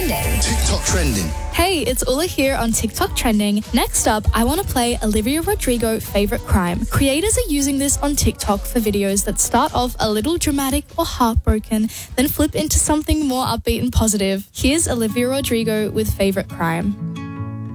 Trending. TikTok Trending. Hey, it's Ula here on TikTok Trending. Next up, I want to play Olivia Rodrigo Favorite Crime. Creators are using this on TikTok for videos that start off a little dramatic or heartbroken, then flip into something more upbeat and positive. Here's Olivia Rodrigo with Favorite Crime.